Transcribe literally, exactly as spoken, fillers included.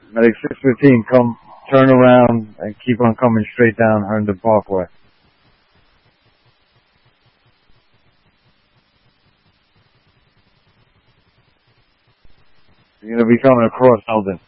Medic six fifteen, come, turn around, and keep on coming straight down Herndon Parkway. You're going to be coming across Eldon.